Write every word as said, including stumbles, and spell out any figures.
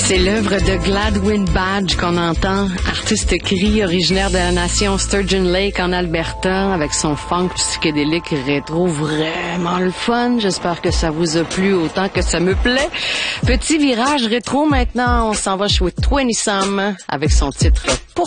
C'est l'œuvre de Gladwin Badge qu'on entend, artiste cri originaire de la nation Sturgeon Lake en Alberta, avec son funk psychédélique rétro vraiment le fun. J'espère que ça vous a plu autant que ça me plaît. Petit virage rétro maintenant, on s'en va jouer vingt Some avec son titre Pour